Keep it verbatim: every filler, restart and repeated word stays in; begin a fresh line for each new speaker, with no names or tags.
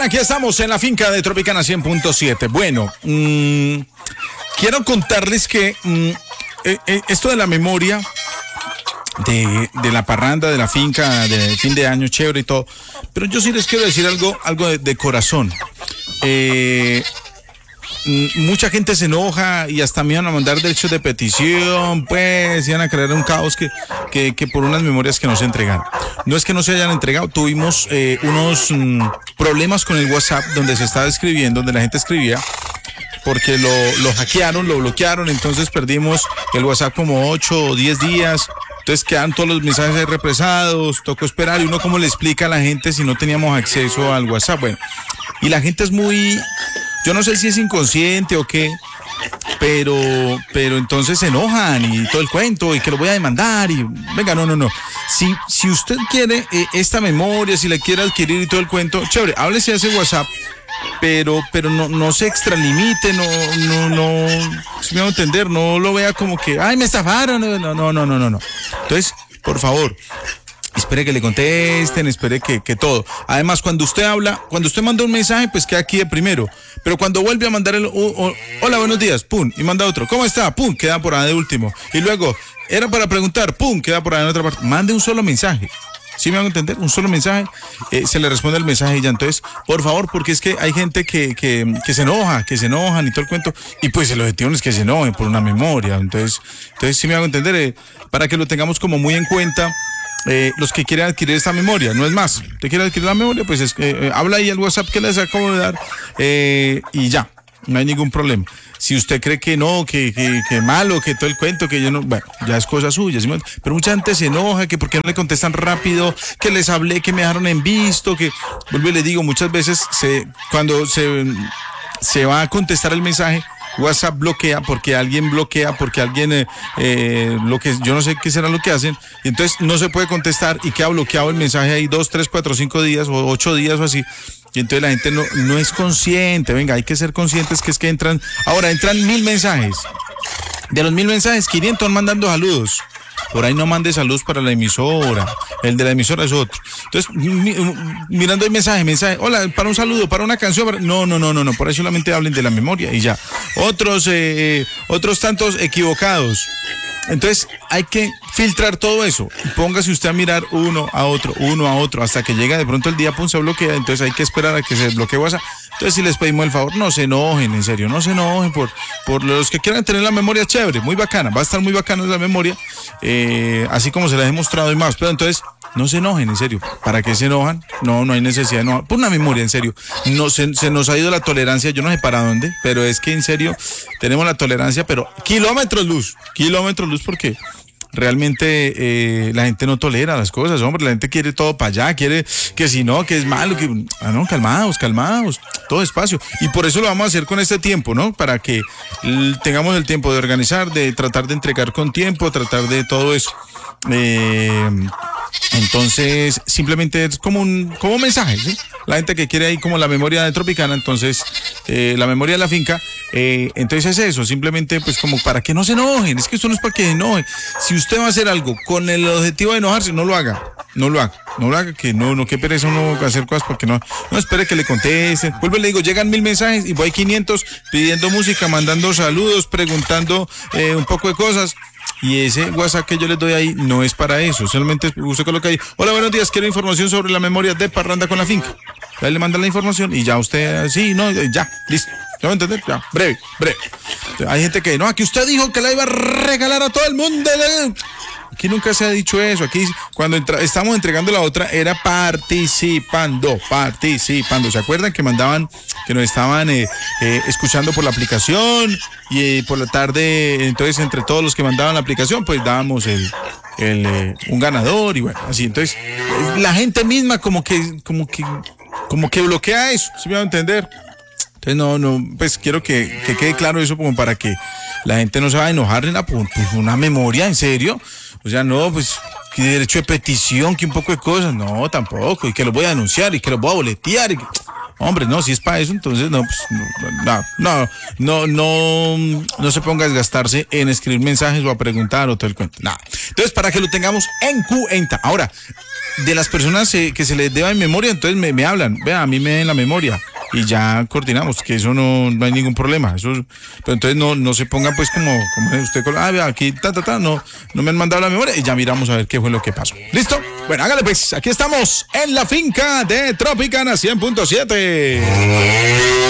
Bien, aquí estamos en la finca de Tropicana cien punto siete. Bueno, mmm, quiero contarles que mmm, eh, eh, esto de la memoria de, de la parranda, de la finca, de fin de año, chévere y todo, pero yo sí les quiero decir algo, algo de, de corazón. Eh... Mucha gente se enoja y hasta me iban a mandar derechos de petición, pues iban a crear un caos que, que, que por unas memorias que no se entregaron. No es que no se hayan entregado, tuvimos eh, unos mm, problemas con el WhatsApp donde se estaba escribiendo, donde la gente escribía, porque lo, lo hackearon, lo bloquearon, entonces perdimos el WhatsApp como ocho o diez días. Entonces quedan todos los mensajes ahí represados, tocó esperar y uno cómo le explica a la gente si no teníamos acceso al WhatsApp. Bueno, y la gente es muy... Yo no sé si es inconsciente o qué, pero, pero entonces se enojan y todo el cuento y que lo voy a demandar y venga, no, no, no. Si, si usted quiere eh, esta memoria, si la quiere adquirir y todo el cuento, chévere, háblese a ese WhatsApp, pero, pero no, no se extralimite, no, no, no, si me va a entender, no lo vea como que, ay, me estafaron, no, no, no, no, no, no. Entonces, por favor, espere que le contesten, espere que, que todo. Además, cuando usted habla, cuando usted manda un mensaje, pues queda aquí de primero. Pero cuando vuelve a mandar el, uh, uh, hola, buenos días, pum, y manda otro, ¿cómo está? Pum, queda por ahí de último. Y luego, era para preguntar, pum, queda por ahí en otra parte. Mande un solo mensaje. ¿Sí me van a entender? Un solo mensaje, eh, se le responde el mensaje y ya. Entonces, por favor, porque es que hay gente que, que, que se enoja, que se enojan y todo el cuento, y pues el objetivo no es que se enojen por una memoria. Entonces, entonces sí me van a entender, eh, para que lo tengamos como muy en cuenta. Eh, los que quieren adquirir esta memoria, no es más, usted quiere adquirir la memoria, pues es, eh, eh, habla ahí al WhatsApp que les acabo de dar eh, y ya, no hay ningún problema. Si usted cree que no, que, que, que malo, que todo el cuento, que yo no, bueno, ya es cosa suya, ¿sí? Pero mucha gente se enoja, que porque no le contestan rápido, que les hablé, que me dejaron en visto, que, vuelvo y le digo, muchas veces se, cuando se, se va a contestar el mensaje, WhatsApp bloquea porque alguien bloquea, porque alguien, eh, eh, lo que yo no sé qué será lo que hacen, y entonces no se puede contestar y queda bloqueado el mensaje ahí dos, tres, cuatro, cinco días o ocho días o así, y entonces la gente no, no es consciente. Venga, hay que ser conscientes que es que entran, ahora entran mil mensajes, de los mil mensajes, quinientos mandando saludos. Por ahí no mande saludos para la emisora, el de la emisora es otro. Entonces, mi, mirando el mensaje, mensaje, hola, para un saludo, para una canción, para... no, no, no, no, no, por ahí solamente hablen de la memoria y ya. Otros, eh, otros tantos equivocados. Entonces, hay que filtrar todo eso. Póngase usted a mirar uno a otro, uno a otro, hasta que llega de pronto el día, pum, se bloquea. Entonces hay que esperar a que se bloquee WhatsApp. Entonces, si les pedimos el favor, no se enojen, en serio, no se enojen por, por los que quieran tener la memoria chévere, muy bacana, va a estar muy bacana la memoria, eh, así como se les he mostrado y más. Pero entonces, no se enojen, en serio. ¿Para qué se enojan? No, no hay necesidad de enojar. Por una memoria, en serio. No, se, se nos ha ido la tolerancia, yo no sé para dónde, pero es que en serio tenemos la tolerancia, pero kilómetros luz, kilómetros luz, porque realmente eh, la gente no tolera las cosas, hombre, la gente quiere todo para allá, quiere que si no, que es malo, que ah, no, calmados, calmados, todo despacio, y por eso lo vamos a hacer con este tiempo, ¿no? Para que l- tengamos el tiempo de organizar, de tratar de entregar con tiempo, tratar de todo eso. Eh, entonces, simplemente es como un, como un mensaje, ¿sí? La gente que quiere ahí como la memoria de Tropicana, entonces, eh, la memoria de la finca, eh, entonces es eso, simplemente pues como para que no se enojen, es que esto no es para que se enojen. Si usted va a hacer algo con el objetivo de enojarse, no lo haga, no lo haga, no lo haga, que no, no, qué pereza uno hacer cosas porque no, no espere que le contesten. Vuelvo y le digo, llegan mil mensajes y voy quinientos pidiendo música, mandando saludos, preguntando eh, un poco de cosas. Y ese WhatsApp que yo les doy ahí no es para eso, solamente usted coloca ahí, hola, buenos días, quiero información sobre la memoria de Parranda con la finca. Ahí le mandan la información y ya usted, sí, no, ya, listo. ¿Ya va a entender? Ya, breve, breve. Hay gente que, no, aquí usted dijo que la iba a regalar a todo el mundo. Aquí nunca se ha dicho eso. Aquí, cuando entra, estamos entregando la otra, era participando, participando. ¿Se acuerdan que mandaban, que nos estaban eh, eh, escuchando por la aplicación? Y eh, por la tarde, entonces, entre todos los que mandaban la aplicación, pues dábamos el, el eh, un ganador y bueno, así. Entonces, la gente misma como que, como que, como que bloquea eso, ¿sí me va a entender? Entonces, no, no, pues quiero que, que quede claro eso como para que la gente no se va a enojar en la, pues, una memoria, ¿en serio? O sea, no, pues, que derecho de petición, que un poco de cosas, no, tampoco, y que los voy a denunciar, y que los voy a boletear, y que... Hombre, no, si es para eso, entonces no, pues, no, no, no, no, no se ponga a desgastarse en escribir mensajes o a preguntar o todo el cuento. Nada. Entonces, para que lo tengamos en cuenta. Ahora, de las personas eh, que se les deba en memoria, entonces me, me hablan, vea, a mí me den la memoria y ya coordinamos, que eso no, no hay ningún problema. Eso, pero entonces no, no se ponga pues como, como usted, ah, vea, aquí, ta, ta, ta, no, no me han mandado la memoria y ya miramos a ver qué fue lo que pasó. ¿Listo? Bueno, hágale pues, aquí estamos en la finca de Tropicana cien punto siete.